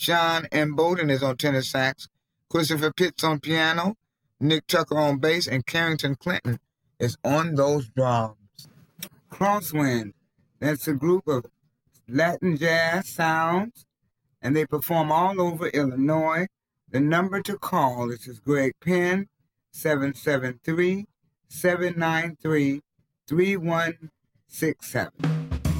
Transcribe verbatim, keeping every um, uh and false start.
John M. Bowden is on tenor sax, Christopher Pitts on piano, Nick Tucker on bass, and Carrington Clinton is on those drums. Crosswind, that's a group of Latin jazz sounds, and they perform all over Illinois. The number to call is Greg Penn, seven seven three, seven nine three, three one six seven.